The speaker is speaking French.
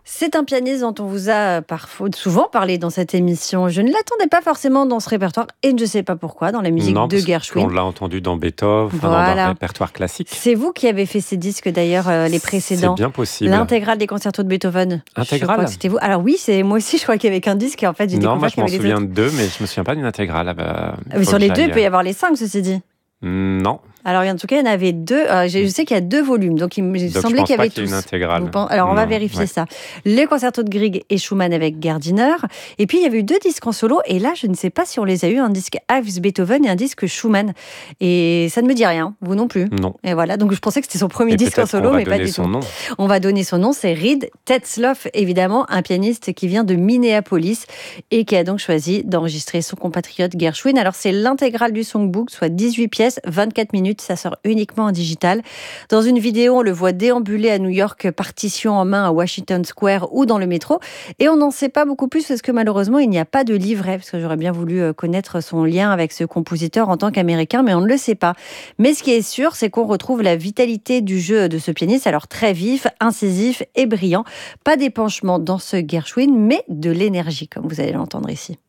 C'est un pianiste dont on vous a parfois, souvent parlé dans cette émission. Je ne l'attendais pas forcément dans ce répertoire et je ne sais pas pourquoi, dans la musique Non, de parce qu'on Gershwin. l'a entendu dans Beethoven, dans le Voilà. répertoire classique. C'est vous qui avez fait ces disques d'ailleurs, les précédents. C'est bien possible. L'intégrale des concertos de Beethoven. Je crois Intégrale que c'était vous. Alors oui, c'est moi aussi, je crois qu'il y avait qu'un disque et en fait, j'ai Non, moi découvert je qu'il y m'en avait les souviens autres. de deux, mais je me souviens pas d'une intégrale. Mais sur les deux, il peut y avoir les 5, ceci dit. Non, Alors, en tout cas, il y en avait 2. Je sais qu'il y a 2 volumes, donc il me donc je semblait pense qu'il y pas avait qu'il y ait tous. une intégrale. Alors, on va Non, vérifier ouais. ça. Les concertos de Grieg et Schumann avec Gardiner. Et puis, il y avait eu 2 disques en solo. Et là, je ne sais pas si on les a eu, un disque Ives Beethoven et un disque Schumann. Et ça ne me dit rien, vous non plus. Non. Et voilà, donc je pensais que c'était son premier Et disque en peut-être qu'on solo, va mais pas donner du son tout. nom. On va donner son nom, c'est Reed Tetzloff, évidemment, un pianiste qui vient de Minneapolis et qui a donc choisi d'enregistrer son compatriote Gershwin. Alors, c'est l'intégrale du songbook, soit 18 pièces, 24 minutes, ça sort uniquement en digital. Dans une vidéo, on le voit déambuler à New York, partition en main à Washington Square ou dans le métro. Et on n'en sait pas beaucoup plus parce que malheureusement, il n'y a pas de livret, parce que j'aurais bien voulu connaître son lien avec ce compositeur en tant qu'Américain, mais on ne le sait pas. Mais ce qui est sûr, c'est qu'on retrouve la vitalité du jeu de ce pianiste, alors très vif, incisif et brillant. Pas d'épanchement dans ce Gershwin, mais de l'énergie, comme vous allez l'entendre ici.